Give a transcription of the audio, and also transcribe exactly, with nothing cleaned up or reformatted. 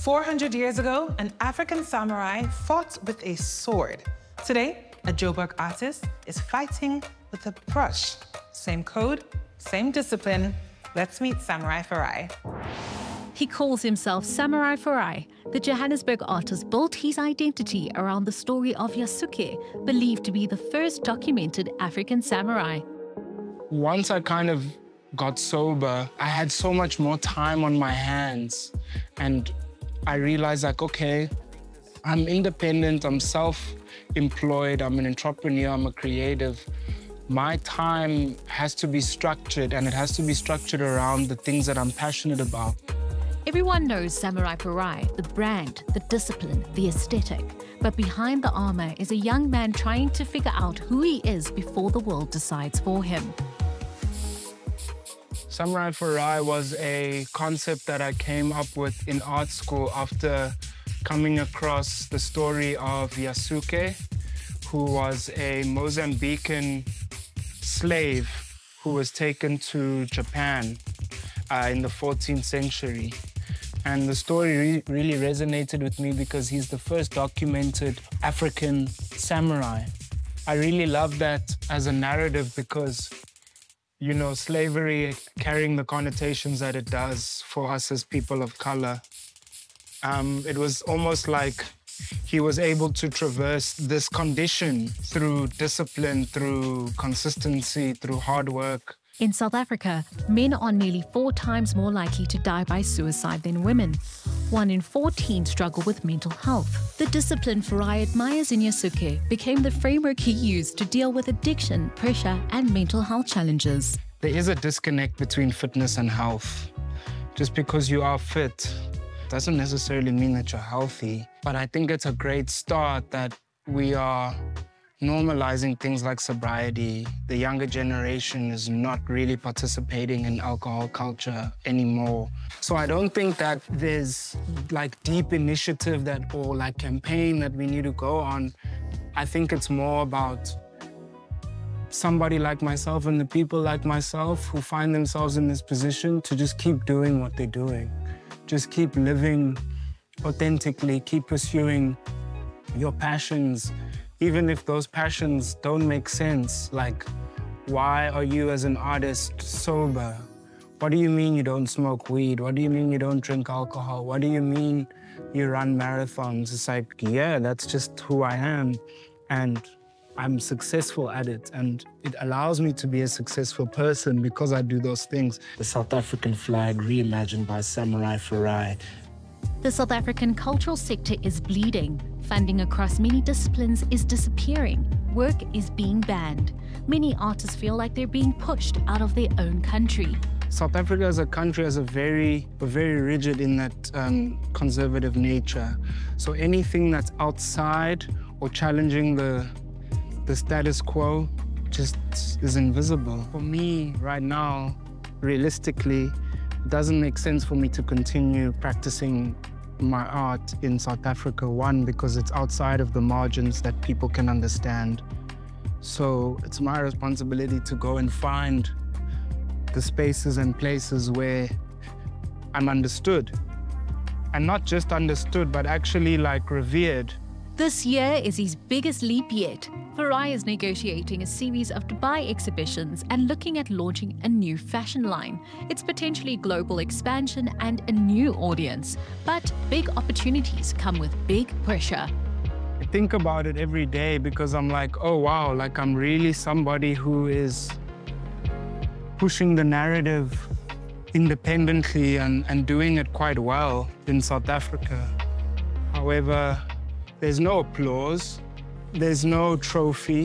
four hundred years ago, an African samurai fought with a sword. Today, a Joburg artist is fighting with a brush. Same code, same discipline. Let's meet Samurai Farai. He calls himself Samurai Farai. The Johannesburg artist built his identity around the story of Yasuke, believed to be the first documented African samurai. Once I kind of got sober, I had so much more time on my hands. And I realized, like, okay, I'm independent, I'm self-employed, I'm an entrepreneur, I'm a creative. My time has to be structured, and it has to be structured around the things that I'm passionate about. Everyone knows Samurai Farai, the brand, the discipline, the aesthetic. But behind the armor is a young man trying to figure out who he is before the world decides for him. Samurai Farai was a concept that I came up with in art school after coming across the story of Yasuke, who was a Mozambican slave who was taken to Japan uh, in the fourteenth century. And the story re really resonated with me because he's the first documented African samurai. I really love that as a narrative because, you know, slavery carrying the connotations that it does for us as people of color, um, it was almost like he was able to traverse this condition through discipline, through consistency, through hard work. In South Africa, men are nearly four times more likely to die by suicide than women. One in fourteen struggle with mental health. The discipline Farai admires in Yasuke became the framework he used to deal with addiction, pressure, and mental health challenges. There is a disconnect between fitness and health. Just because you are fit doesn't necessarily mean that you're healthy. But I think it's a great start that we are normalizing things like sobriety. The younger generation is not really participating in alcohol culture anymore. So I don't think that there's like deep initiative that or like campaign that we need to go on. I think it's more about somebody like myself and the people like myself who find themselves in this position to just keep doing what they're doing. Just keep living authentically, keep pursuing your passions, even if those passions don't make sense. Like, why are you as an artist sober? What do you mean you don't smoke weed? What do you mean you don't drink alcohol? What do you mean you run marathons? It's like, yeah, that's just who I am. And I'm successful at it. And it allows me to be a successful person because I do those things. The South African flag reimagined by Samurai Farai. The South African cultural sector is bleeding. Funding across many disciplines is disappearing. Work is being banned. Many artists feel like they're being pushed out of their own country. South Africa as a country is a very, very rigid in that um, conservative nature. So anything that's outside or challenging the, the status quo just is invisible. For me, right now, realistically, it doesn't make sense for me to continue practicing my art in South Africa. One, because it's outside of the margins that people can understand. So it's my responsibility to go and find the spaces and places where I'm understood. And not just understood, but actually like revered. This year is his biggest leap yet. Farai is negotiating a series of Dubai exhibitions and looking at launching a new fashion line. It's potentially global expansion and a new audience. But big opportunities come with big pressure. I think about it every day because I'm like, oh wow, like I'm really somebody who is pushing the narrative independently and, and doing it quite well in South Africa. However, there's no applause, there's no trophy.